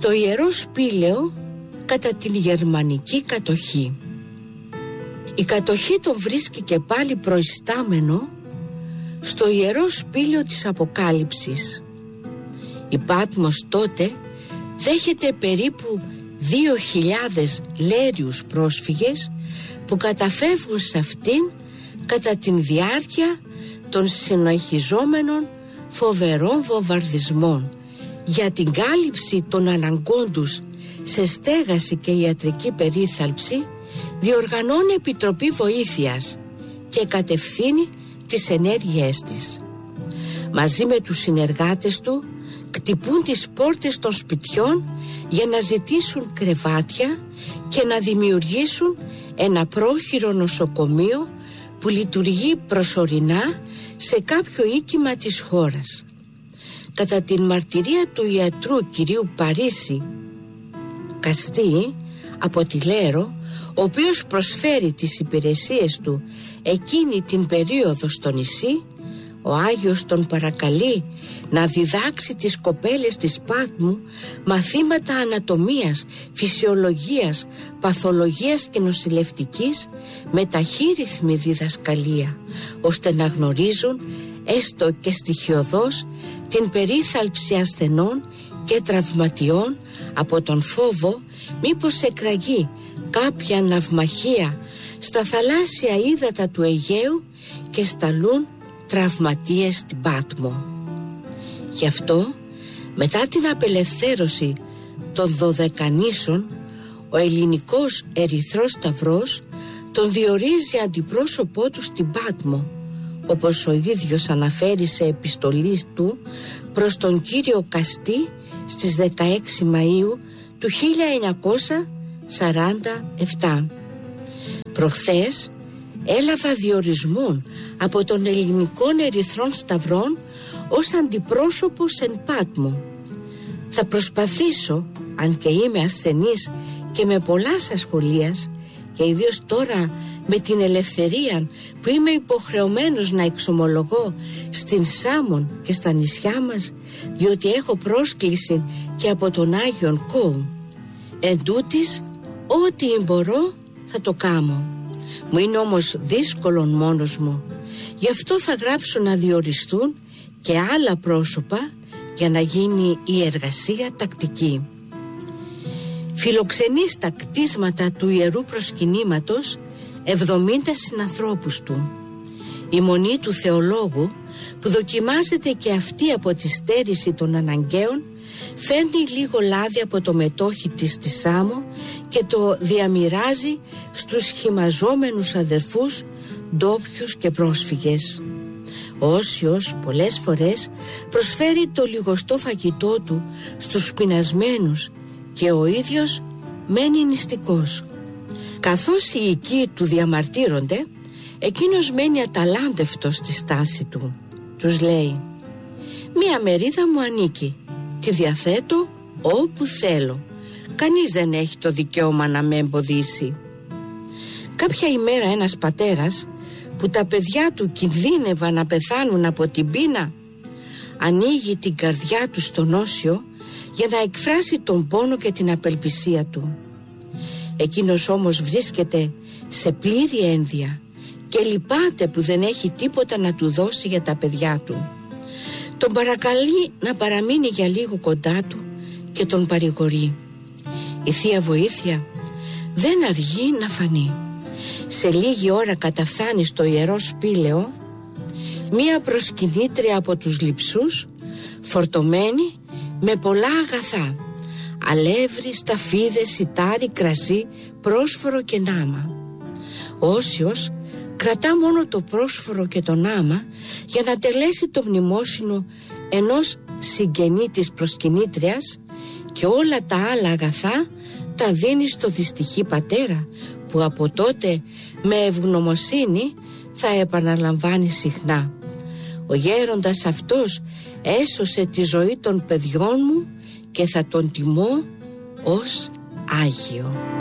στο Ιερό Σπήλαιο κατά την γερμανική κατοχή. Η κατοχή τον βρίσκει και πάλι προϊστάμενο στο Ιερό Σπήλαιο της Αποκάλυψης. Η Πάτμος τότε δέχεται περίπου 2.000 λέριους πρόσφυγες που καταφεύγουν σε αυτήν κατά την διάρκεια των συνεχιζόμενων φοβερών βομβαρδισμών. Για την κάλυψη των αναγκών τους σε στέγαση και ιατρική περίθαλψη διοργανώνει επιτροπή βοήθειας και κατευθύνει τις ενέργειές της. Μαζί με τους συνεργάτες του κτυπούν τις πόρτες των σπιτιών για να ζητήσουν κρεβάτια και να δημιουργήσουν ένα πρόχειρο νοσοκομείο που λειτουργεί προσωρινά σε κάποιο οίκημα της χώρας. Κατά την μαρτυρία του ιατρού κυρίου Παρίσι Καστή από τη Λέρο, ο οποίος προσφέρει τις υπηρεσίες του εκείνη την περίοδο στο νησί, ο Άγιος τον παρακαλεί να διδάξει τις κοπέλες της Πάτμου μαθήματα ανατομίας, φυσιολογίας, παθολογίας και νοσηλευτικής με ταχύρυθμη διδασκαλία, ώστε να γνωρίζουν έστω και στοιχειωδώς την περίθαλψη ασθενών και τραυματιών από τον φόβο μήπως εκραγεί κάποια ναυμαχία στα θαλάσσια ύδατα του Αιγαίου και σταλούν τραυματίες στην Πάτμο. Γι' αυτό, μετά την απελευθέρωση των Δωδεκανήσων, ο ελληνικός Ερυθρός Σταυρός τον διορίζει αντιπρόσωπό του στην Πάτμο, όπως ο ίδιος αναφέρει σε επιστολή του προς τον κύριο Καστή στις 16 Μαΐου του 1947. Προχθές έλαβα διορισμό από τον Ελληνικών Ερυθρών Σταυρών ως αντιπρόσωπος εν Πάτμο. Θα προσπαθήσω, αν και είμαι ασθενής και με πολλάς ασχολίας, και ιδίως τώρα με την ελευθερία που είμαι υποχρεωμένος να εξομολογώ στην Σάμον και στα νησιά μας, διότι έχω πρόσκληση και από τον Άγιον Κόου. Εν τούτης, ό,τι μπορώ θα το κάνω. Μου είναι όμως δύσκολον μόνος μου. Γι' αυτό θα γράψω να διοριστούν και άλλα πρόσωπα για να γίνει η εργασία τακτική. Φιλοξενεί στα κτίσματα του Ιερού Προσκυνήματος 70 συνανθρώπους του. Η μονή του θεολόγου, που δοκιμάζεται και αυτή από τη στέρηση των αναγκαίων, φέρνει λίγο λάδι από το μετόχι της στη Σάμο και το διαμοιράζει στους χυμαζόμενους αδερφούς, ντόπιους και πρόσφυγες. Ο Όσιος πολλές φορές προσφέρει το λιγοστό φαγητό του στους πεινασμένους και ο ίδιος μένει νηστικός. Καθώς οι οικοί του διαμαρτύρονται, εκείνος μένει αταλάντευτος στη στάση του. Τους λέει: «Μία μερίδα μου ανήκει, τη διαθέτω όπου θέλω. Κανείς δεν έχει το δικαίωμα να με εμποδίσει». Κάποια ημέρα ένας πατέρας, που τα παιδιά του κινδύνευαν να πεθάνουν από την πείνα, ανοίγει την καρδιά του στον Όσιο για να εκφράσει τον πόνο και την απελπισία του. Εκείνος όμως βρίσκεται σε πλήρη ένδια και λυπάται που δεν έχει τίποτα να του δώσει για τα παιδιά του. Τον παρακαλεί να παραμείνει για λίγο κοντά του και τον παρηγορεί. Η Θεία Βοήθεια δεν αργεί να φανεί. Σε λίγη ώρα καταφθάνει στο Ιερό Σπήλαιο μία προσκυνήτρια από τους λειψούς, φορτωμένη με πολλά αγαθά: αλεύρι, σταφίδες, σιτάρι, κρασί, πρόσφορο και νάμα. Ο Όσιος κρατά μόνο το πρόσφορο και το νάμα για να τελέσει το μνημόσυνο ενός συγγενή της προσκυνήτριας, και όλα τα άλλα αγαθά τα δίνει στο δυστυχή πατέρα, που από τότε με ευγνωμοσύνη θα επαναλαμβάνει συχνά: «Ο γέροντας αυτός έσωσε τη ζωή των παιδιών μου και θα τον τιμώ ως Άγιο».